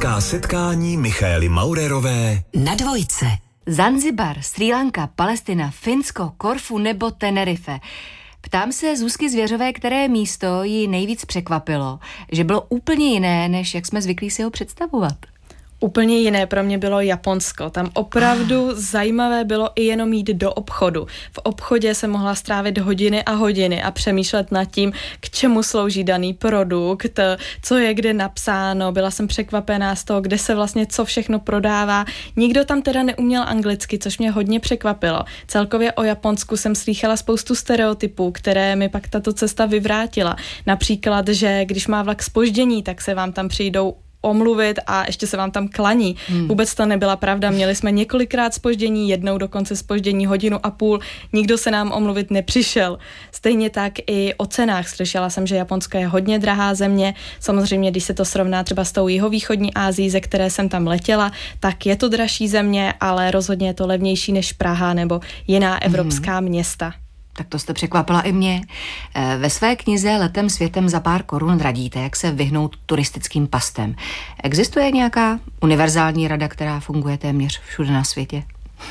Tematická setkání Michaely Maurerové na Dvojce. Zanzibar, Srí Lanka, Palestina, Finsko, Korfu nebo Tenerife. Ptám se Zuzky Zvěřové, které místo ji nejvíc překvapilo, že bylo úplně jiné, než jak jsme zvyklí si ho představovat. Úplně jiné pro mě bylo Japonsko. Tam opravdu zajímavé bylo i jenom jít do obchodu. V obchodě jsem mohla strávit hodiny a hodiny a přemýšlet nad tím, k čemu slouží daný produkt, co je kde napsáno. Byla jsem překvapená z toho, kde se vlastně co všechno prodává. Nikdo tam teda neuměl anglicky, což mě hodně překvapilo. Celkově o Japonsku jsem slýchala spoustu stereotypů, které mi pak tato cesta vyvrátila. Například, že když má vlak zpoždění, tak se vám tam přijdou omluvit a ještě se vám tam klaní. Vůbec to nebyla pravda. Měli jsme několikrát zpoždění, jednou dokonce zpoždění 1,5 hodiny. Nikdo se nám omluvit nepřišel. Stejně tak i o cenách. Slyšela jsem, že Japonsko je hodně drahá země. Samozřejmě, když se to srovná třeba s tou jihovýchodní Asií, ze které jsem tam letěla, tak je to dražší země, ale rozhodně je to levnější než Praha nebo jiná evropská města. Tak to jste překvapila i mě. Ve své knize Letem světem za pár korun radíte, jak se vyhnout turistickým pastem. Existuje nějaká univerzální rada, která funguje téměř všude na světě?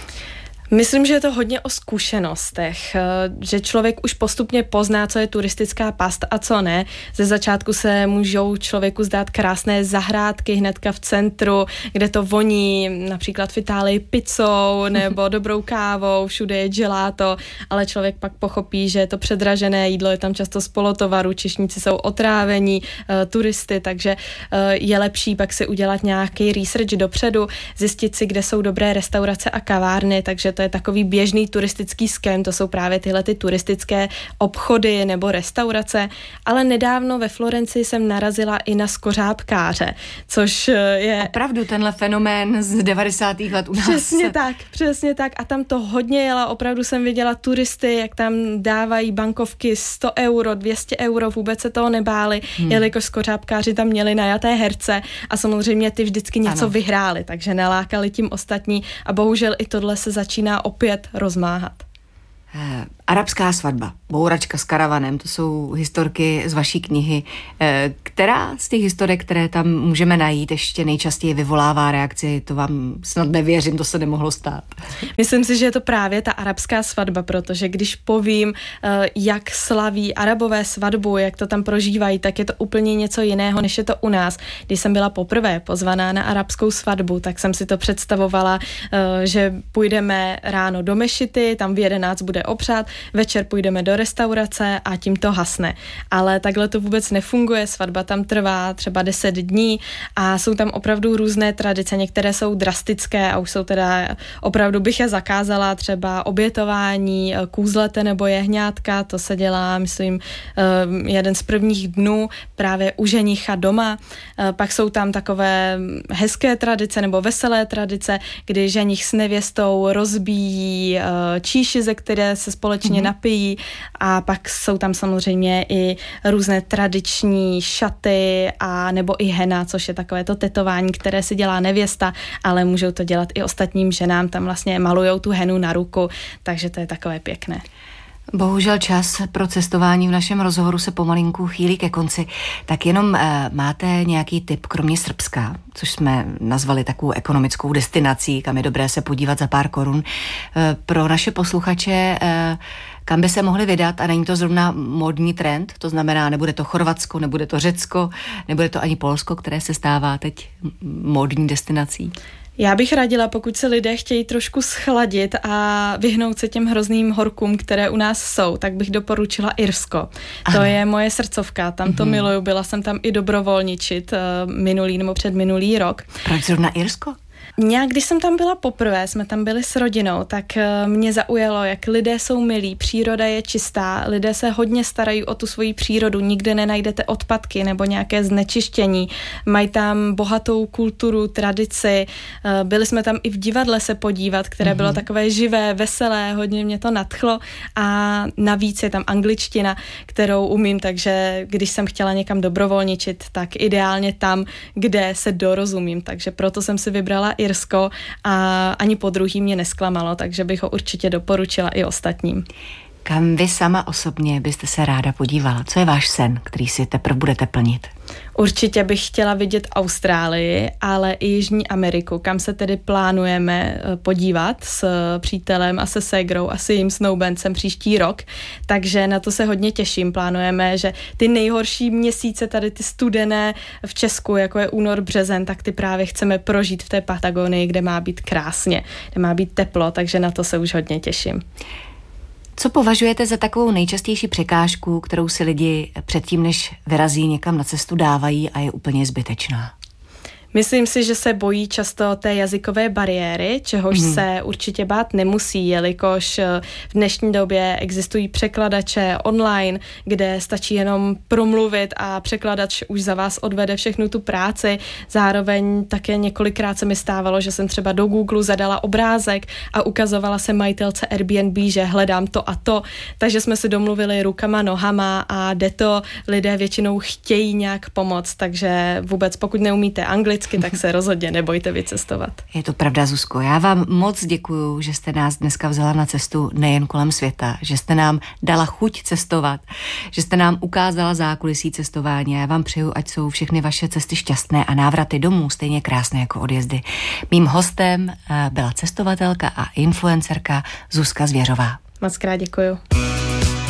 Myslím, že je to hodně o zkušenostech, že člověk už postupně pozná, co je turistická past a co ne. Ze začátku se můžou člověku zdát krásné zahrádky hnedka v centru, kde to voní, například v Itálii pizzou nebo dobrou kávou, všude je gelato, ale člověk pak pochopí, že je to předražené jídlo, je tam často z polotovaru, češníci jsou otrávení, turisty, takže je lepší pak si udělat nějaký research dopředu, zjistit si, kde jsou dobré restaurace a kavárny, takže to je takový běžný turistický scam, to jsou právě tyhle ty turistické obchody nebo restaurace, ale nedávno ve Florencii jsem narazila i na skořápkáře, což je... Opravdu tenhle fenomén z 90. let u nás. Přesně tak a tam to hodně jela, opravdu jsem viděla turisty, jak tam dávají bankovky 100 euro, 200 euro, vůbec se toho nebáli, jelikož skořápkáři tam měli najaté herce a samozřejmě ty vždycky něco vyhráli, takže nalákali tím ostatní a bohužel i tohle se začíná opět rozmáhat. Arabská svatba, bouračka s karavanem, to jsou historky z vaší knihy. Která z těch historek, které tam můžeme najít, ještě nejčastěji vyvolává reakci? To vám snad nevěřím, to se nemohlo stát. Myslím si, že je to právě ta arabská svatba, protože když povím, jak slaví Arabové svatbu, jak to tam prožívají, tak je to úplně něco jiného, než je to u nás. Když jsem byla poprvé pozvaná na arabskou svatbu, tak jsem si to představovala, že půjdeme ráno do mešity, tam v 11 bude obřad, večer půjdeme do restaurace a tím to hasne. Ale takhle to vůbec nefunguje, svatba tam trvá třeba 10 dní a jsou tam opravdu různé tradice, některé jsou drastické a už jsou teda, opravdu bych je zakázala, třeba obětování kůzlete nebo jehňátka, to se dělá, myslím, jeden z prvních dnů právě u ženicha doma. Pak jsou tam takové hezké tradice nebo veselé tradice, kdy ženich s nevěstou rozbíjí číši, ze které se společně napijí a pak jsou tam samozřejmě i různé tradiční šaty a nebo i hena, což je takové to tetování, které si dělá nevěsta, ale můžou to dělat i ostatním ženám, tam vlastně malujou tu henu na ruku, takže to je takové pěkné. Bohužel čas pro cestování v našem rozhovoru se pomalinku chýlí ke konci. Tak jenom máte nějaký tip, kromě Srbska, což jsme nazvali takovou ekonomickou destinací, kam je dobré se podívat za pár korun, pro naše posluchače, kam by se mohli vydat a není to zrovna módní trend, to znamená, nebude to Chorvatsko, nebude to Řecko, nebude to ani Polsko, které se stává teď módní destinací. Já bych radila, pokud se lidé chtějí trošku schladit a vyhnout se těm hrozným horkům, které u nás jsou, tak bych doporučila Irsko. Ano. To je moje srdcovka, tam to miluju, byla jsem tam i dobrovolničit minulý nebo předminulý rok. Proč zrovna Irsko? Nějak, když jsem tam byla poprvé, jsme tam byli s rodinou, tak mě zaujalo, jak lidé jsou milí, příroda je čistá, lidé se hodně starají o tu svoji přírodu, nikde nenajdete odpadky nebo nějaké znečištění, mají tam bohatou kulturu, tradici, byli jsme tam i v divadle se podívat, které bylo takové živé, veselé, hodně mě to nadchlo a navíc je tam angličtina, kterou umím, takže když jsem chtěla někam dobrovolničit, tak ideálně tam, kde se dorozumím, takže proto jsem si vybrala Irsko a ani po druhý mě nesklamalo, takže bych ho určitě doporučila i ostatním. Kam vy sama osobně byste se ráda podívala? Co je váš sen, který si teprve budete plnit? Určitě bych chtěla vidět Austrálii, ale i Jižní Ameriku, kam se tedy plánujeme podívat s přítelem a se ségrou a s jejím snoubencem příští rok, takže na to se hodně těším. Plánujeme, že ty nejhorší měsíce, tady ty studené v Česku, jako je únor, březen, tak ty právě chceme prožít v té Patagonii, kde má být krásně, kde má být teplo, takže na to se už hodně těším. Co považujete za takovou nejčastější překážku, kterou si lidi předtím, než vyrazí někam na cestu, dávají a je úplně zbytečná? Myslím si, že se bojí často té jazykové bariéry, čehož se určitě bát nemusí, jelikož v dnešní době existují překladače online, kde stačí jenom promluvit a překladač už za vás odvede všechnu tu práci. Zároveň také několikrát se mi stávalo, že jsem třeba do Google zadala obrázek a ukazovala se majitelce Airbnb, že hledám to a to, takže jsme si domluvili rukama, nohama a jde to. Lidé většinou chtějí nějak pomoct, takže vůbec pokud neumíte anglicky, tak se rozhodně nebojte vycestovat. Je to pravda, Zuzko. Já vám moc děkuju, že jste nás dneska vzala na cestu nejen kolem světa, že jste nám dala chuť cestovat, že jste nám ukázala zákulisí cestování. Já vám přeju, ať jsou všechny vaše cesty šťastné a návraty domů stejně krásné jako odjezdy. Mým hostem byla cestovatelka a influencerka Zuzka Zvěřová. Moc krát děkuju.